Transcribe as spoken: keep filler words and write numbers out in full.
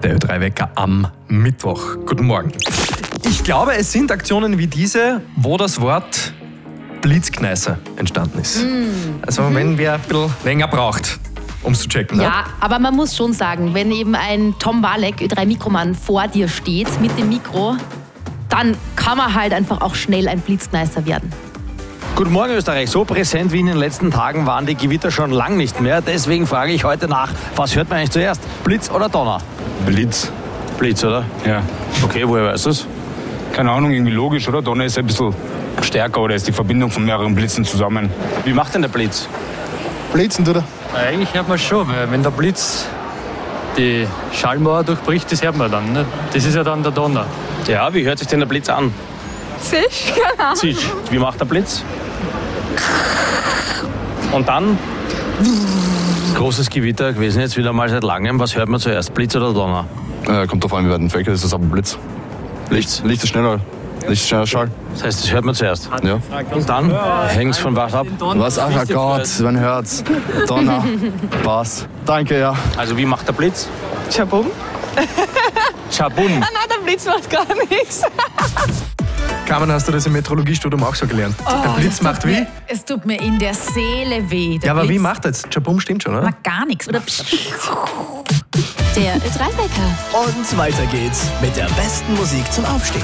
Der Ö drei Wecker am Mittwoch. Guten Morgen. Ich glaube, es sind Aktionen wie diese, wo das Wort Blitzkneißer entstanden ist. Mm. Also mhm. wenn wer ein bisschen länger braucht, um es zu checken. Ja, ne? Aber man muss schon sagen, wenn eben ein Tom Walek, Ö drei Mikromann, vor dir steht mit dem Mikro, dann kann man halt einfach auch schnell ein Blitzkneißer werden. Guten Morgen Österreich, so präsent wie in den letzten Tagen waren die Gewitter schon lang nicht mehr. Deswegen frage ich heute nach, was hört man eigentlich zuerst, Blitz oder Donner? Blitz. Blitz, oder? Ja. Okay, woher weißt du es? Keine Ahnung, irgendwie logisch, oder? Donner ist ein bisschen stärker oder ist die Verbindung von mehreren Blitzen zusammen. Wie macht denn der Blitz? Blitzen, oder? Eigentlich hört man schon, weil wenn der Blitz die Schallmauer durchbricht, das hört man dann. Ne? Das ist ja dann der Donner. Ja, wie hört sich denn der Blitz an? Zisch, genau. Zisch. Wie macht der Blitz? Und dann? Großes Gewitter gewesen, jetzt wieder mal seit langem. Was hört man zuerst, Blitz oder Donner? Äh, kommt drauf an, wie weit entfernt ist das aber Blitz. Licht, Licht ist schneller. Licht ist schneller Schall. Das heißt, das hört man zuerst? Ja. Und dann hängt es von was ab? Was? Ach Gott, man hört's. Donner. Passt. Danke, ja. Also wie macht der Blitz? Schabum. Schabum. Ah nein, der Blitz macht gar nichts. Carmen, hast du das im Meteorologiestudium auch so gelernt? Oh, der Blitz macht wie? Mir, es tut mir in der Seele weh. Der Ja, aber Blitz wie macht er jetzt? Chabum stimmt schon, oder? macht gar nichts. Oder Der Ö drei Wecker. Und weiter geht's mit der besten Musik zum Aufstehen.